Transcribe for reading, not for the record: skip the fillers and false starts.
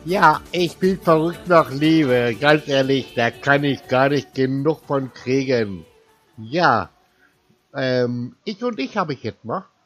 Ja, ich bin verrückt nach Liebe. Ganz ehrlich, da kann ich gar nicht genug von kriegen. Ja, ich und ich habe ich jetzt noch.